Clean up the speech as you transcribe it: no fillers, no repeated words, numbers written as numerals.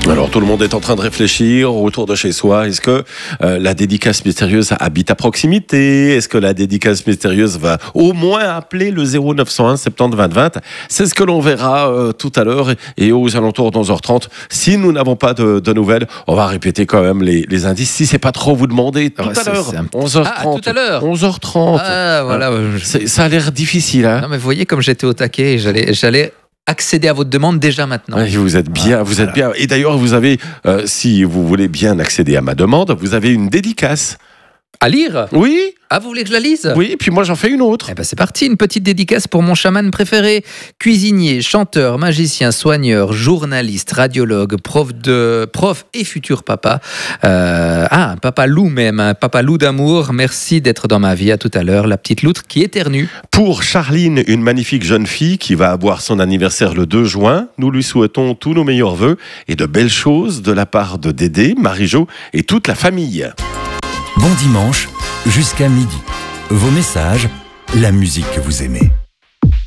Alors tout le monde est en train de réfléchir autour de chez soi. Est-ce que la dédicace mystérieuse habite à proximité? Est-ce que la dédicace mystérieuse va au moins appeler le 0901 70 20 20? C'est ce que l'on verra tout à l'heure et aux alentours de 11h30. Si nous n'avons pas de nouvelles, on va répéter quand même les indices. Si c'est pas trop vous demander tout à l'heure. 11h30. Ah, tout à l'heure. 11h30. Ah, voilà. Ça a l'air difficile. Hein. Non, mais vous voyez comme j'étais au taquet et j'allais accéder à votre demande déjà maintenant. Oui, vous êtes bien, vous êtes bien. Et d'ailleurs, vous avez, si vous voulez bien accéder à ma demande, vous avez une dédicace. À lire? Oui. Ah, vous voulez que je la lise? Oui, puis moi j'en fais une autre. Eh ben c'est parti, une petite dédicace pour mon chaman préféré. Cuisinier, chanteur, magicien, soigneur, journaliste, radiologue, prof et futur papa. Un papa loup même, un papa loup d'amour. Merci d'être dans ma vie. À tout à l'heure, la petite loutre qui éternue. Pour Charline, une magnifique jeune fille qui va avoir son anniversaire le 2 juin, nous lui souhaitons tous nos meilleurs vœux et de belles choses de la part de Dédé, Marie-Jo et toute la famille. Bon dimanche, jusqu'à midi. Vos messages, la musique que vous aimez.